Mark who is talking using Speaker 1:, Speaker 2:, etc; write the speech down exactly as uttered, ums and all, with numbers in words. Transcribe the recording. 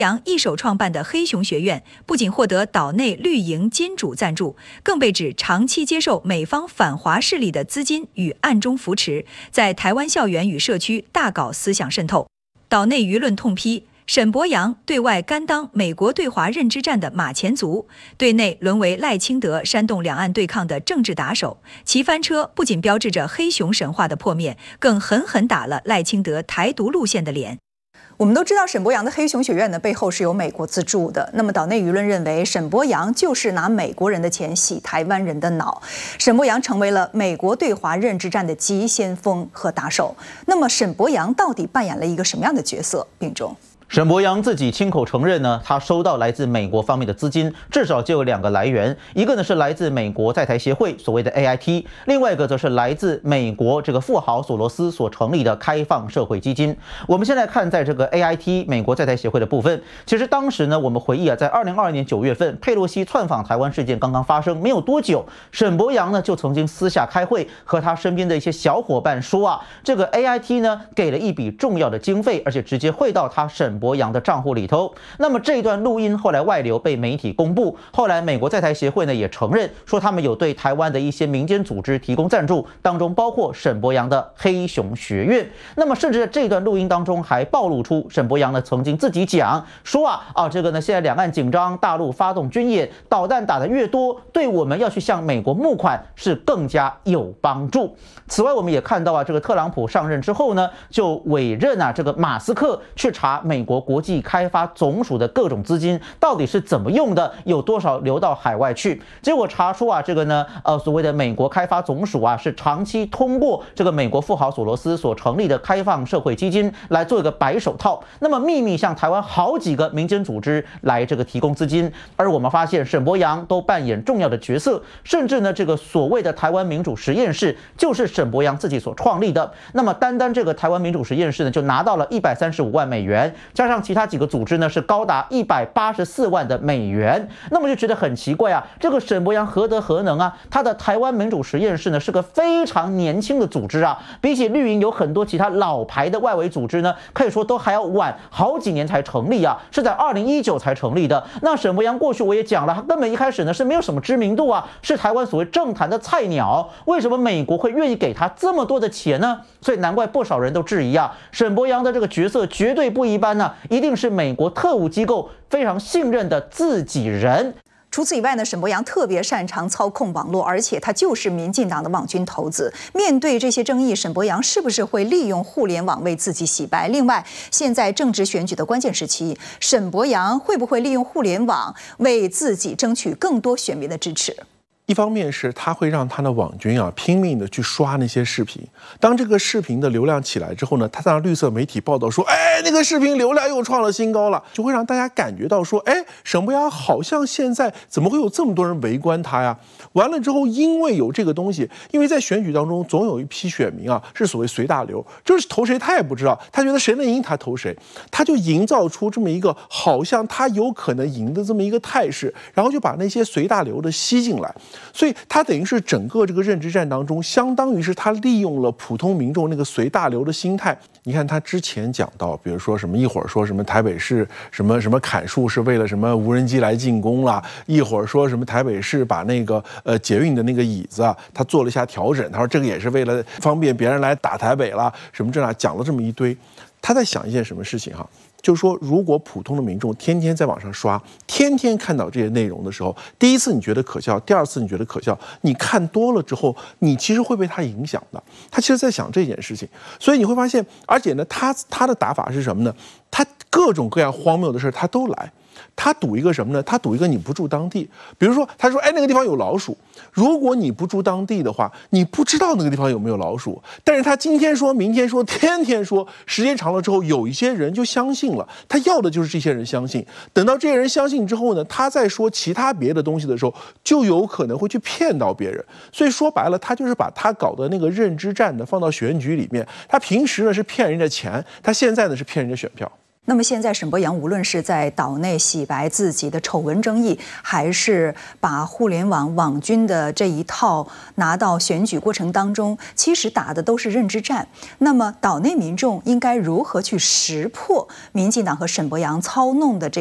Speaker 1: 杨一手创办的黑熊学院不仅获得岛内绿营金主赞助，更被指长期接受美方反华势力的资金与暗中扶持，在台湾校园与社区大搞思想渗透。岛内舆论痛批沈伯洋对外甘当美国对华认知战的马前卒，对内沦为赖清德煽动两岸对抗的政治打手。其翻车不仅标志着黑熊神话的破灭，更狠狠打了赖清德台独路线的脸。
Speaker 2: 我们都知道沈伯洋的黑熊学院呢背后是由美国资助的，那么岛内舆论认为沈伯洋就是拿美国人的钱洗台湾人的脑，沈伯洋成为了美国对华认知战的急先锋和打手。那么沈伯洋到底扮演了一个什么样的角色？并中。
Speaker 3: 沈伯洋自己亲口承认呢，他收到来自美国方面的资金，至少就有两个来源，一个呢是来自美国在台协会所谓的 A I T， 另外一个则是来自美国这个富豪索罗斯所成立的开放社会基金。我们现在看在这个 A I T 美国在台协会的部分，其实当时呢，我们回忆啊，在二零二二年九月份，佩洛西窜访台湾事件刚刚发生没有多久，沈伯洋呢就曾经私下开会，和他身边的一些小伙伴说啊，这个 A I T 呢给了一笔重要的经费，而且直接汇到他沈伯洋的账户里头。那么这一段录音后来外流被媒体公布，后来美国在台协会呢也承认说他们有对台湾的一些民间组织提供赞助，当中包括沈伯洋的黑熊学院。那么甚至在这段录音当中还暴露出沈伯洋呢曾经自己讲说啊啊这个呢现在两岸紧张，大陆发动军演，导弹打得越多，对我们要去向美国募款是更加有帮助。此外我们也看到啊，这个特朗普上任之后呢，就委任啊这个马斯克去查美国国际开发总署的各种资金到底是怎么用的，有多少流到海外去。结果查出啊，这个呢，呃，所谓的美国开发总署啊，是长期通过这个美国富豪索罗斯所成立的开放社会基金来做一个白手套，那么秘密向台湾好几个民间组织来这个提供资金。而我们发现沈伯洋都扮演重要的角色，甚至呢，这个所谓的台湾民主实验室就是沈伯洋自己所创立的。那么单单这个台湾民主实验室呢，就拿到了一百三十五万美元，加上其他几个组织呢是高达一百八十四万的美元。那么就觉得很奇怪啊，这个沈伯洋何德何能啊？他的台湾民主实验室呢是个非常年轻的组织啊，比起绿营有很多其他老牌的外围组织呢，可以说都还要晚好几年才成立啊，是在二零一九才成立的。那沈伯洋过去我也讲了，他根本一开始呢是没有什么知名度啊，是台湾所谓政坛的菜鸟。为什么美国会愿意给他这么多的钱呢？所以难怪不少人都质疑啊，沈伯洋的这个角色绝对不一般呢、啊，一定是美国特务机构非常信任的自己人。
Speaker 2: 除此以外呢，沈伯洋特别擅长操控网络，而且他就是民进党的网军头子。面对这些争议，沈伯洋是不是会利用互联网为自己洗白？另外，现在正值选举的关键时期，沈伯洋会不会利用互联网为自己争取更多选民的支持？
Speaker 4: 一方面是他会让他的网军啊拼命的去刷那些视频，当这个视频的流量起来之后呢，他让绿色媒体报道说，哎，那个视频流量又创了新高了，就会让大家感觉到说，哎，沈伯洋好像现在怎么会有这么多人围观他呀？完了之后，因为有这个东西，因为在选举当中总有一批选民啊是所谓随大流，就是投谁他也不知道，他觉得谁能赢他投谁，他就营造出这么一个好像他有可能赢的这么一个态势，然后就把那些随大流的吸进来。所以他等于是整个这个认知战当中，相当于是他利用了普通民众那个随大流的心态。你看他之前讲到，比如说什么一会儿说什么台北市什么什么砍树是为了什么无人机来进攻啦，一会儿说什么台北市把那个呃捷运的那个椅子啊，他做了一下调整，他说这个也是为了方便别人来打台北啦，什么这那讲了这么一堆。他在想一件什么事情哈？就是说，如果普通的民众天天在网上刷，天天看到这些内容的时候，第一次你觉得可笑，第二次你觉得可笑，你看多了之后，你其实会被他影响的。他其实在想这件事情，所以你会发现，而且呢，他他的打法是什么呢？他各种各样荒谬的事他都来。他赌一个什么呢？他赌一个你不住当地。比如说，他说：“哎，那个地方有老鼠。如果你不住当地的话，你不知道那个地方有没有老鼠。但是他今天说，明天说，天天说，时间长了之后，有一些人就相信了。他要的就是这些人相信。等到这些人相信之后呢，他再说其他别的东西的时候，就有可能会去骗到别人。所以说白了，他就是把他搞的那个认知战呢放到选举里面。他平时呢是骗人家钱，他现在呢是骗人家选票。”
Speaker 2: 那么现在沈伯洋无论是在岛内洗白自己的丑闻争议，还是把互联网网军的这一套拿到选举过程当中，其实打的都是认知战。那么岛内民众应该如何去识破民进党和沈伯洋操弄的这